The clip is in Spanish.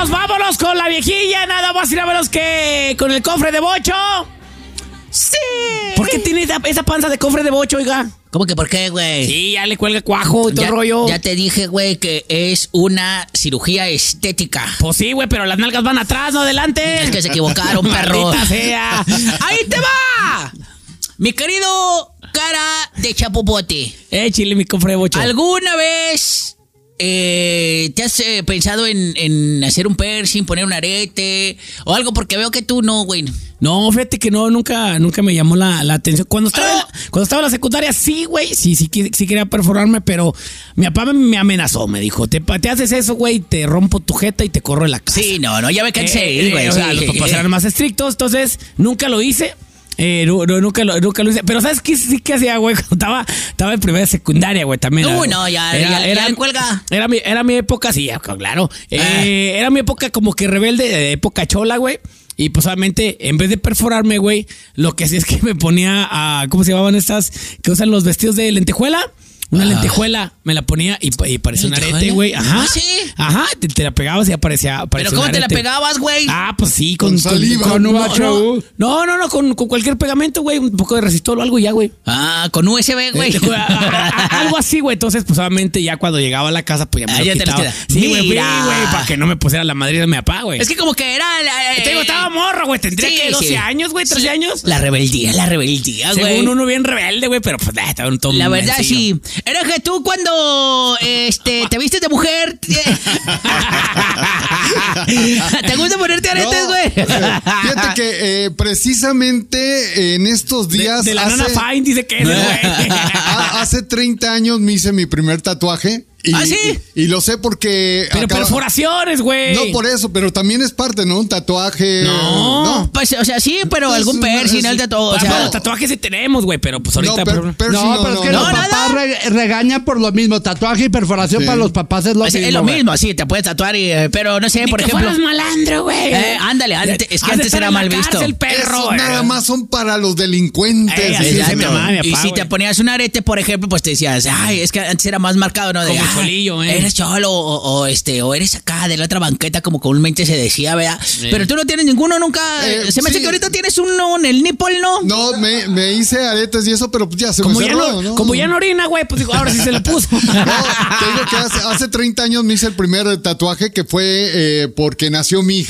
Vámonos con la viejilla. Nada más y nada menos que con el cofre de bocho. Sí. ¿Por qué tiene esa panza de cofre de bocho, oiga? ¿Cómo que por qué, güey? Sí, ya le cuelga cuajo y todo el rollo. Ya te dije, güey, que es una cirugía estética. Pues sí, güey, pero las nalgas van atrás, no adelante. Es que se equivocaron, perro. Maldita sea. ¡Ahí te va! Mi querido cara de chapopote. Chile, mi cofre de bocho. ¿Alguna vez te has pensado en hacer un piercing, poner un arete o algo? Porque veo que tú no, güey. No, fíjate que no, nunca me llamó la atención. Cuando estaba en la secundaria, sí, güey, sí quería perforarme, pero mi papá me amenazó, me dijo, te haces eso, güey, te rompo tu jeta y te corro de la casa. Sí, no, ya me cansé, güey. O sea, los papás eran más estrictos, entonces nunca lo hice. Nunca lo hice. Pero ¿sabes qué sí que hacía, güey? Cuando estaba en primera secundaria, güey, también. No, ya le cuelga. Era mi época, sí, claro. Era mi época como que rebelde, época chola, güey. Y pues obviamente, en vez de perforarme, güey, lo que hacía es que me ponía a... ¿Cómo se llamaban estas que usan los vestidos de lentejuela? Una lentejuela, me la ponía y parecía un arete, güey. Ajá. ¿Ah, sí? Ajá, te la pegabas y aparecía ¿Pero cómo te la pegabas, güey? Pues sí, con saliva. No, con cualquier pegamento, güey. Un poco de resistol o algo ya, güey. Con USB, güey. Algo así, güey. Entonces, pues obviamente ya cuando llegaba a la casa, pues ya me lo quitaba. Sí, güey, para que no me pusiera la madrina de mi papá, güey. Es que como que era... Te digo, estaba morro, güey. Tendría que 12 años, güey, 13 años. La rebeldía, güey. Según uno bien rebelde, güey, pero pues estaba un todo. La verdad, sí. Era que tú cuando te vistes de mujer... ¿Te gusta ponerte aretes, güey? Fíjate que precisamente en estos días... De la Nana Fine dice que es, güey. Hace 30 años me hice mi primer tatuaje. ¿Sí? Y lo sé porque... Pero perforaciones, güey. No por eso, pero también es parte, ¿no? Un tatuaje... No. Pues, o sea, sí, pero algún piercing, el tatuaje. O sea, los tatuajes sí tenemos, güey, pero pues ahorita... pero pero es que los papás regañan por lo mismo. Tatuaje y perforación para los papás es lo mismo. Es lo mismo, sí, te puedes tatuar, pero no sé, Ni por que ejemplo... fueras malandro, güey. Ándale, es que antes era mal visto. Perro, nada más son para los delincuentes. Así dice mi mamá, mi papá, y si te ponías un arete, por ejemplo, pues te decías, ay, es que antes era más marcado, ¿no? Como cholillo, eres cholo o eres acá de la otra banqueta, como comúnmente se decía, ¿verdad? Sí. Pero tú no tienes ninguno nunca. Se me hace que ahorita tienes uno en el nipple, ¿no? No, me hice aretes y eso, pero ya se me cerró, ¿no? Como ya no orina, güey, pues digo, ahora sí se le puso. No, te digo que hace 30 años me hice el primer tatuaje que fue porque nació mi hija.